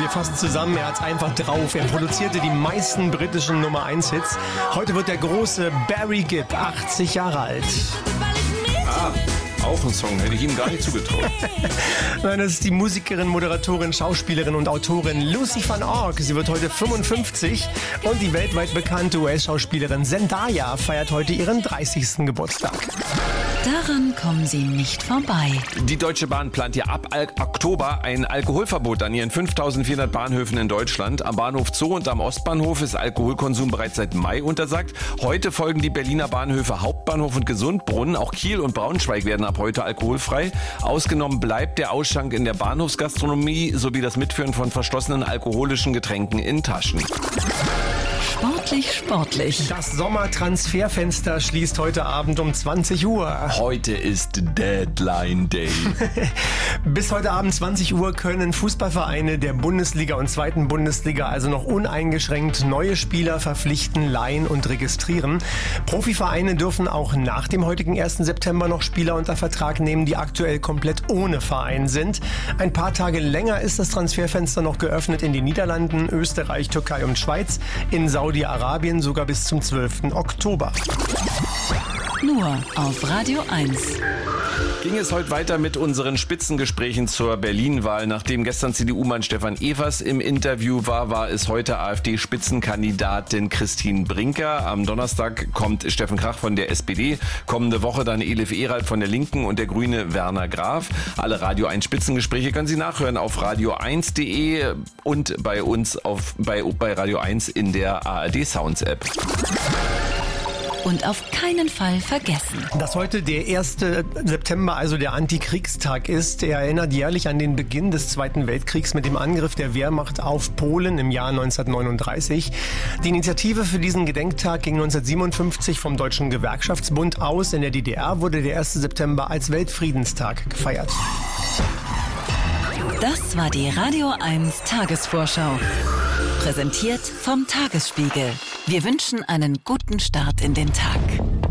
fassen zusammen, er hat's einfach drauf. Er produzierte die meisten britischen Nummer-1-Hits. Heute wird der große Barry Gibb 80 Jahre alt. Auch ein Song, hätte ich ihm gar nicht zugetraut. Nein, das ist die Musikerin, Moderatorin, Schauspielerin und Autorin Lucy van Ork. Sie wird heute 55 und die weltweit bekannte US-Schauspielerin Zendaya feiert heute ihren 30. Geburtstag. Daran kommen Sie nicht vorbei. Die Deutsche Bahn plant ja ab Oktober ein Alkoholverbot an ihren 5.400 Bahnhöfen in Deutschland. Am Bahnhof Zoo und am Ostbahnhof ist Alkoholkonsum bereits seit Mai untersagt. Heute folgen die Berliner Bahnhöfe Hauptbahnhof und Gesundbrunnen. Auch Kiel und Braunschweig werden ab heute alkoholfrei. Ausgenommen bleibt der Ausschank in der Bahnhofsgastronomie sowie das Mitführen von verschlossenen alkoholischen Getränken in Taschen. Sportlich. Das Sommertransferfenster schließt heute Abend um 20 Uhr. Heute ist Deadline Day. Bis heute Abend 20 Uhr können Fußballvereine der Bundesliga und zweiten Bundesliga also noch uneingeschränkt neue Spieler verpflichten, leihen und registrieren. Profivereine dürfen auch nach dem heutigen 1. September noch Spieler unter Vertrag nehmen, die aktuell komplett ohne Verein sind. Ein paar Tage länger ist das Transferfenster noch geöffnet in den Niederlanden, Österreich, Türkei und Schweiz, in Saudi-Arabien sogar bis zum 12. Oktober. Nur auf Radio 1. Ging es heute weiter mit unseren Spitzengesprächen zur Berlin-Wahl. Nachdem gestern CDU-Mann Stefan Evers im Interview war es heute AfD-Spitzenkandidatin Christine Brinker. Am Donnerstag kommt Steffen Krach von der SPD. Kommende Woche dann Elif Eralt von der Linken und der Grüne Werner Graf. Alle Radio 1 Spitzengespräche können Sie nachhören auf radio1.de und bei uns bei Radio 1 in der ARD Sounds App. Und auf keinen Fall vergessen, dass heute der 1. September, also der Antikriegstag ist. Er erinnert jährlich an den Beginn des Zweiten Weltkriegs mit dem Angriff der Wehrmacht auf Polen im Jahr 1939. Die Initiative für diesen Gedenktag ging 1957 vom Deutschen Gewerkschaftsbund aus. In der DDR wurde der 1. September als Weltfriedenstag gefeiert. Das war die Radio 1 Tagesvorschau. Präsentiert vom Tagesspiegel. Wir wünschen einen guten Start in den Tag.